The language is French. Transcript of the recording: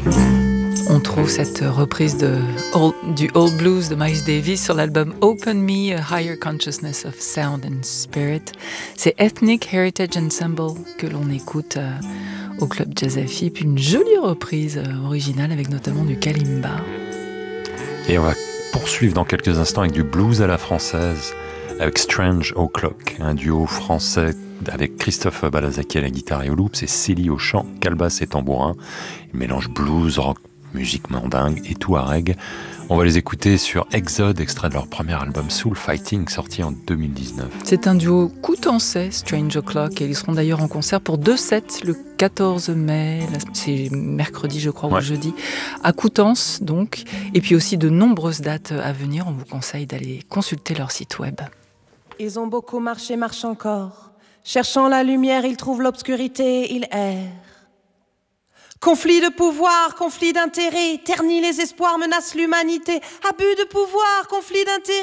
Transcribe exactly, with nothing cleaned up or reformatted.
On trouve cette reprise de old, du Old Blues de Miles Davis sur l'album Open Me, A Higher Consciousness of Sound and Spirit. C'est Ethnic Heritage Ensemble que l'on écoute euh, au Club Jazz F I, puis une jolie reprise euh, originale avec notamment du kalimba. Et on va poursuivre dans quelques instants avec du blues à la française, avec Strange O'Clock, un duo français avec Christophe Balazaki à la guitare et au loops et Célie au chant, calebasse et tambourin. Ils mélangent blues, rock, musique mandingue et touareg. On va les écouter sur Exode, extrait de leur premier album Soul Fighting, sorti en deux mille dix-neuf. C'est un duo coutançais, Strange O'Clock, et ils seront d'ailleurs en concert pour deux sets le quatorze mai, c'est mercredi je crois, ouais. Ou jeudi, à Coutances donc, et puis aussi de nombreuses dates à venir. On vous conseille d'aller consulter leur site web. Ils ont beaucoup marché, marchent encore. Cherchant la lumière, ils trouvent l'obscurité, ils errent. Conflit de pouvoir, conflit d'intérêts, ternit les espoirs, menace l'humanité. Abus de pouvoir, conflit d'intérêts.